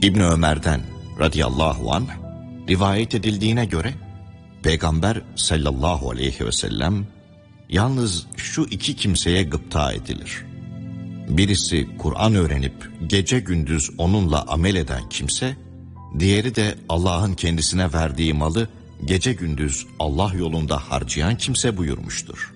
İbn Ömer'den radıyallahu anh rivayet edildiğine göre Peygamber sallallahu aleyhi ve sellem yalnız şu iki kimseye gıpta edilir. Birisi Kur'an öğrenip gece gündüz onunla amel eden kimse, diğeri de Allah'ın kendisine verdiği malı gece gündüz Allah yolunda harcayan kimse buyurmuştur.